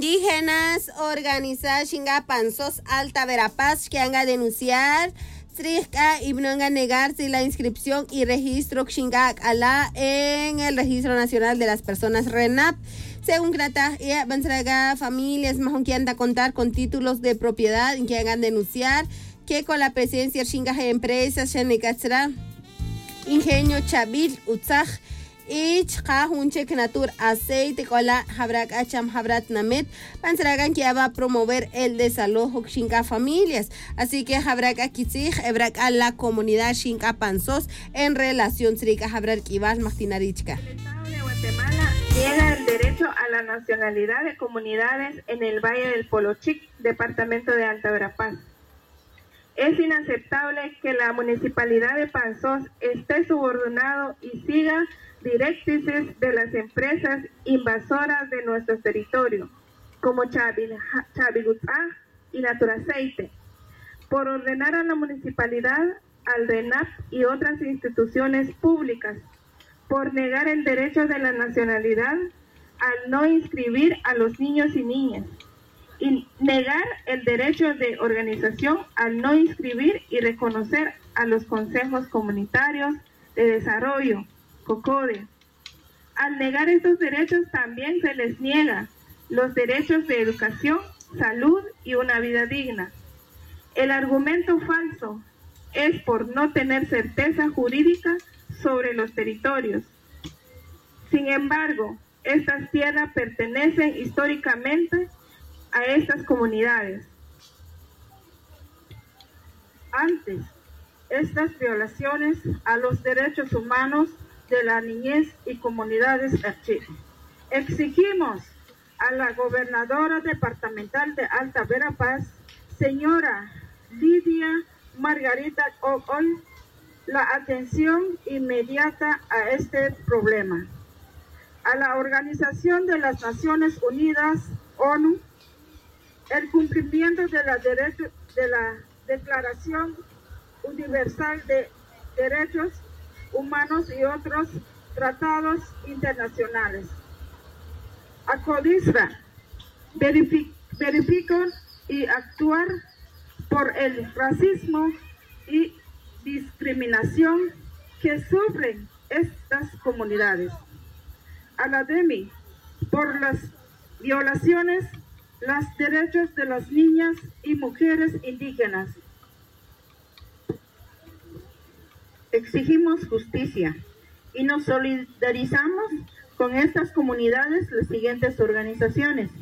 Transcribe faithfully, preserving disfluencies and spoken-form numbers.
Indígenas organizadas Xinga Panzos Alta Verapaz que han a denunciar Trika y no a negarse la inscripción y registro Xinga Alá en el Registro Nacional de las Personas RENAP. Según Grata, van a familias más que han a contar con títulos de propiedad que hagan denunciar que con la presencia Xinga empresas Xanecatra Ingenio Chabil Utzaj y chqa hunche natur aceite cola habrak acham habrat namet pansragan que va a promover el desalojo Xinca familias, así que habrak akitzig ebrak a la comunidad Xinca Panzos en relación Srika habrak Ibal Martinarichka. El Estado de Guatemala niega el derecho a la nacionalidad de comunidades en el Valle del Polochic, departamento de Alta Verapaz. Es inaceptable que la municipalidad de Panzos esté subordinado y siga directrices de las empresas invasoras de nuestro territorio, como Chavilutá y Naturaceite, por ordenar a la municipalidad, al RENAP y otras instituciones públicas, por negar el derecho de la nacionalidad al no inscribir a los niños y niñas, y negar el derecho de organización al no inscribir y reconocer a los consejos comunitarios de desarrollo, COCODE. Al negar estos derechos también se les niega los derechos de educación, salud y una vida digna. El argumento falso es por no tener certeza jurídica sobre los territorios. Sin embargo, estas tierras pertenecen históricamente a estas comunidades. Antes, estas violaciones a los derechos humanos de la niñez y comunidades exigimos a la gobernadora departamental de Alta Verapaz, señora Lidia Margarita Ocoy, la atención inmediata a este problema. A la Organización de las Naciones Unidas, ONU, el cumplimiento de la, derecho, de la Declaración Universal de Derechos Humanos y otros tratados internacionales. ACODISRA verifican y actuar por el racismo y discriminación que sufren estas comunidades. A la D E M I por las violaciones los derechos de las niñas y mujeres indígenas. Exigimos justicia y nos solidarizamos con estas comunidades las siguientes organizaciones: